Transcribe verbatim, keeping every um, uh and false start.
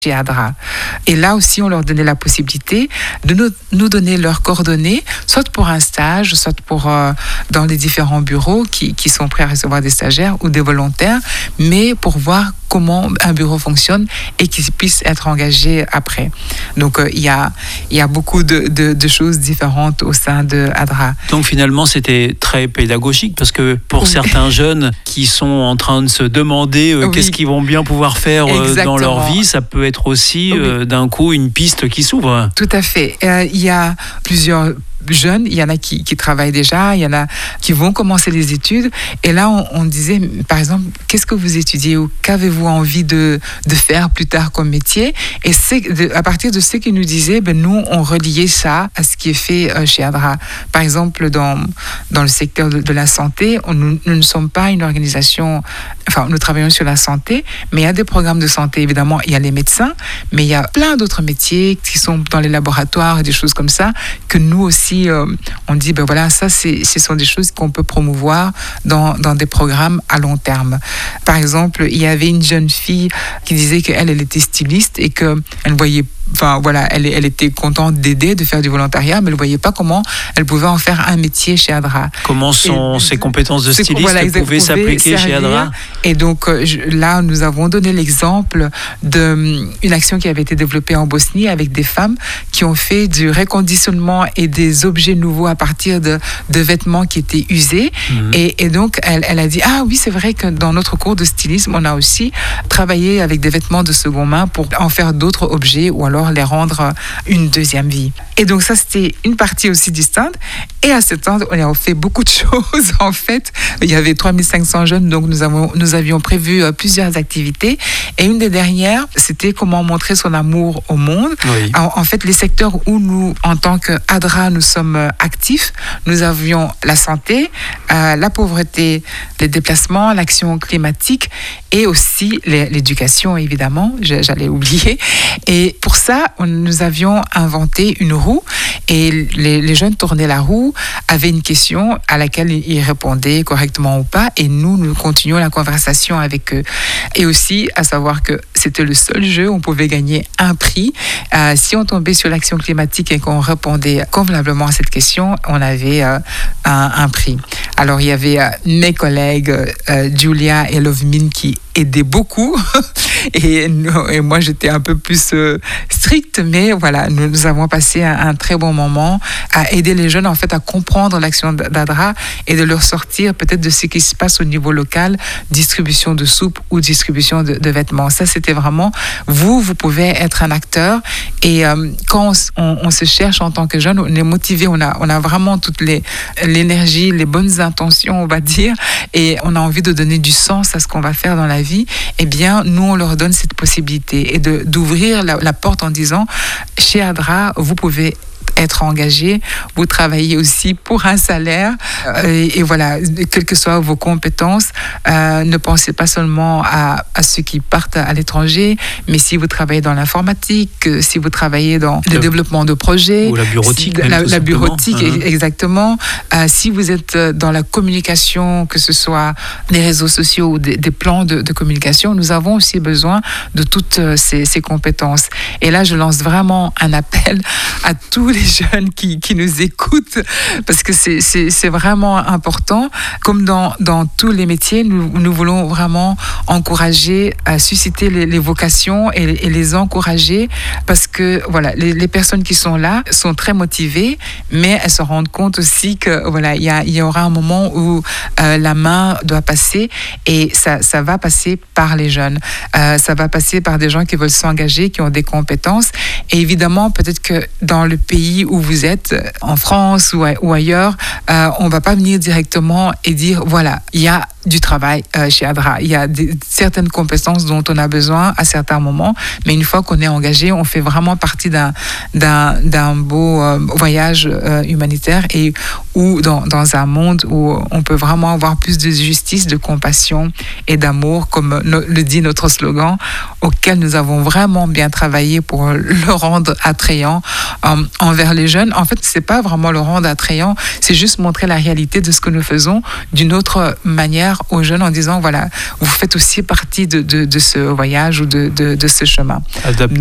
chez ADRA. Et là aussi, on leur donnait la possibilité de nous, nous donner leurs coordonnées, soit pour un stage, soit pour euh, dans les différents bureaux qui, qui sont prêts à recevoir des stagiaires ou des volontaires, mais pour voir comment un bureau fonctionne et qu'ils puissent être engagés après. Donc, euh, il y a, il y a beaucoup de, de, de choses différentes au sein de ADRA. Donc, finalement, c'était très pédagogique parce que pour oui. certains jeunes qui sont en train de se demander euh, oui. qu'est-ce qu'ils vont bien pouvoir faire euh, dans leur vie, ça peut être aussi euh, oui. d'un coup une piste qui s'ouvre. Tout à fait. Euh, il y a plusieurs jeunes, il y en a qui, qui travaillent déjà, il y en a qui vont commencer les études. Et là, on, on disait, par exemple, qu'est-ce que vous étudiez ou qu'avez-vous envie de, de faire plus tard comme métier? Et c'est de, à partir de ce qu'ils nous disaient, ben, nous, on reliait ça à ce qui est fait euh, chez ADRA. Par exemple, dans, dans le secteur de, de la santé, on, nous, nous ne sommes pas une organisation, enfin, nous travaillons sur la santé, mais il y a des programmes de santé, évidemment, il y a les médecins, mais il y a plein d'autres métiers qui sont dans les laboratoires et des choses comme ça, que nous aussi, Euh, on dit, ben voilà, ça, c'est, ce sont des choses qu'on peut promouvoir dans, dans des programmes à long terme. Par exemple, il y avait une jeune fille qui disait qu'elle, elle était styliste et qu'elle ne voyait Enfin, voilà, elle, elle était contente d'aider, de faire du volontariat, mais elle ne voyait pas comment elle pouvait en faire un métier chez ADRA. Comment sont et, ses compétences de styliste voilà, pouvaient s'appliquer chez ADRA? Et donc, je, là, nous avons donné l'exemple d'une action qui avait été développée en Bosnie avec des femmes qui ont fait du reconditionnement et des objets nouveaux à partir de, de vêtements qui étaient usés. Mmh. Et, et donc, elle, elle a dit, ah oui, c'est vrai que dans notre cours de stylisme, on a aussi travaillé avec des vêtements de seconde main pour en faire d'autres objets ou alors les rendre une deuxième vie. Et donc ça, c'était une partie aussi du stand. Et à ce stand, on a fait beaucoup de choses, en fait. Il y avait trois mille cinq cents jeunes, donc nous, avons, nous avions prévu plusieurs activités. Et une des dernières, c'était comment montrer son amour au monde. Oui. En, en fait, les secteurs où nous, en tant qu'ADRA, nous sommes actifs, nous avions la santé, euh, la pauvreté, les déplacements, l'action climatique et aussi les, l'éducation, évidemment, j'allais oublier. Et pour ça, on, nous avions inventé une roue et les, les jeunes tournaient la roue, avaient une question à laquelle ils répondaient correctement ou pas et nous, nous continuons la conversation avec eux. Et aussi, à savoir que c'était le seul jeu où on pouvait gagner un prix. Euh, si on tombait sur l'action climatique et qu'on répondait convenablement à cette question, on avait euh, un, un prix. Alors, il y avait euh, mes collègues euh, Julia et Lovmin qui aidaient beaucoup et, et moi j'étais un peu plus euh, stricte, mais voilà, nous, nous avons passé un, un très bon moment à aider les jeunes en fait à comprendre l'action d'ADRA et de leur sortir peut-être de ce qui se passe au niveau local, distribution de soupe ou distribution de, de vêtements. Ça, c'était vraiment, vous, vous pouvez être un acteur et euh, quand on, on, on se cherche en tant que jeune, on est motivé, on a, on a vraiment toute les, l'énergie, les bonnes intentions, on va dire, et on a envie de donner du sens à ce qu'on va faire dans la vie. Eh bien, nous, on leur donne cette possibilité et de, d'ouvrir la, la porte en disant, chez ADRA, vous pouvez être engagé, vous travaillez aussi pour un salaire euh, et, et voilà, quelles que soient vos compétences, euh, ne pensez pas seulement à, à ceux qui partent à l'étranger, mais si vous travaillez dans l'informatique, si vous travaillez dans le, le développement de projets, ou la bureautique, si, la, la bureautique uh-huh. exactement, euh, si vous êtes dans la communication, que ce soit les réseaux sociaux ou des, des plans de, de communication, nous avons aussi besoin de toutes ces, ces compétences. Et là, je lance vraiment un appel à tous les jeunes qui, qui nous écoutent parce que c'est, c'est, c'est vraiment important. Comme dans, dans tous les métiers, nous, nous voulons vraiment encourager, à susciter les, les vocations et, et les encourager parce que voilà, les, les personnes qui sont là sont très motivées, mais elles se rendent compte aussi que voilà, il y, a, il y aura un moment où euh, la main doit passer et ça, ça va passer par les jeunes. Euh, ça va passer par des gens qui veulent s'engager, qui ont des compétences. Et évidemment, peut-être que dans le pays où vous êtes, en France ou, ou ailleurs, euh, on ne va pas venir directement et dire, voilà, il y a du travail euh, chez ADRA. Il y a des, certaines compétences dont on a besoin à certains moments, mais une fois qu'on est engagé, on fait vraiment partie d'un, d'un, d'un beau euh, voyage euh, humanitaire et ou dans, dans un monde où on peut vraiment avoir plus de justice, de compassion et d'amour, comme no, le dit notre slogan, auquel nous avons vraiment bien travaillé pour le rendre attrayant euh, envers les jeunes. En fait, c'est pas vraiment le rendre attrayant, c'est juste montrer la réalité de ce que nous faisons d'une autre manière ouvert aux jeunes en disant, voilà, vous faites aussi partie de, de, de ce voyage ou de, de, de ce chemin. Adapté